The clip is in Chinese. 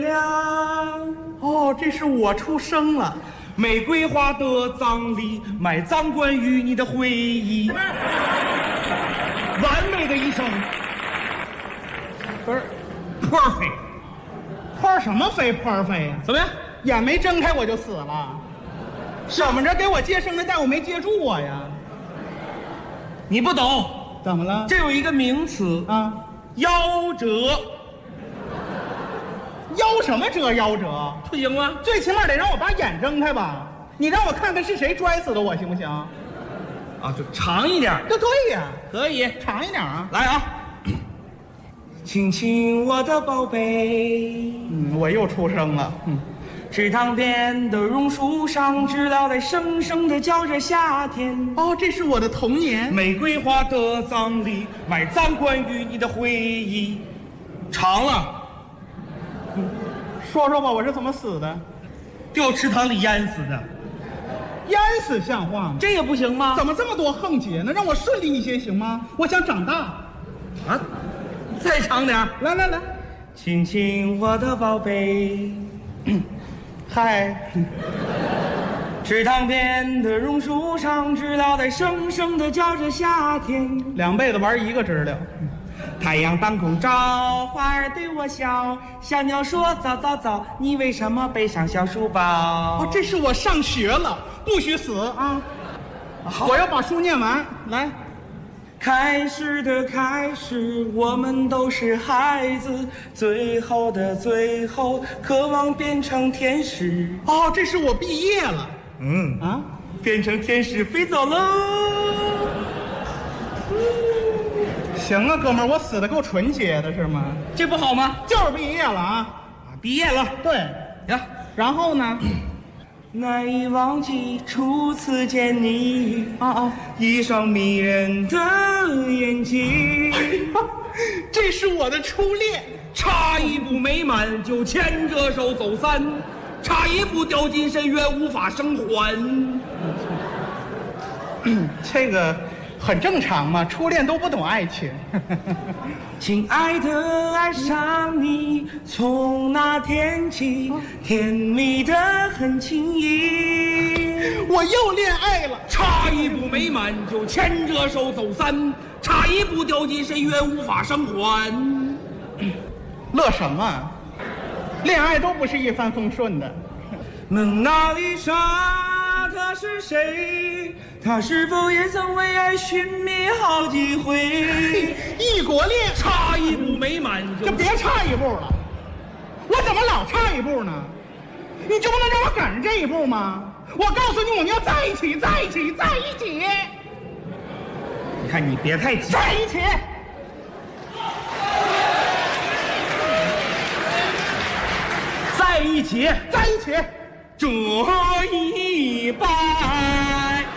哦，这是我出生了。 玫瑰花的葬礼，埋葬关于你的回忆。完美的一生。 不是 ，perfect。 破什么飞破飞呀？ 怎么样？ 眼没睁开我就死了。怎么着给我接生的，但我没接住我呀？ 你不懂。 怎么了？ 这有一个名词啊， 夭折。 夭什么折夭折？ 不行吗？ 最起码得让我把眼睁开吧。你让我看看是谁拽死的我，行不行？ 啊，就长一点。 对呀， 可以长一点啊。 来啊，亲亲我的宝贝。 我又出生了。 池塘边的榕树上，知了在声声地叫着夏天。 哦，这是我的童年。 玫瑰花的葬礼，埋葬关于你的回忆。长了。 说说吧，我是怎么死的？ 掉池塘里淹死的。 淹死像话吗？ 这也不行吗？ 怎么这么多横截呢？让我顺利一些行吗？我想长大。 啊，再长点。 来， 亲亲我的宝贝。 嗨， 池塘边的榕树上，知了在声声地叫着夏天。 2辈子玩一个知了。 太阳当空照，花儿对我笑，小鸟说早早早，你为什么背上小书包？ 哦，这是我上学了，不许死啊！我要把书念完。来， 开始的开始，我们都是孩子，最后的最后，渴望变成天使。 哦，这是我毕业了。 变成天使飞走喽。 行啊，哥们儿，我死的够纯洁的是吗？ 这不好吗？ 就是毕业了啊！ 毕业了。 对呀， 然后呢？ 难以忘记初次见你一双迷人的眼睛。 这是我的初恋。 差一步美满就牵着手走散，差一步掉进深渊无法生还。 这个很正常嘛，初恋都不懂爱情。 亲爱的，爱上你，从那天起，甜蜜的很轻易。 我又恋爱了。 差一步美满就牵着手走散，差一步掉进深渊无法生还。 乐什么？恋爱都不是一帆风顺的。 蒙娜丽莎，她是谁？她是否也曾为爱寻觅好几回？ 异国恋， 差一步美满就别差一步了。我怎么老差一步呢？你就不能让我赶上这一步吗？我告诉你，我们要在一起，在一起，在一起。 你看，你别太急。 在一起。 在一起， 在一起。 这一拜。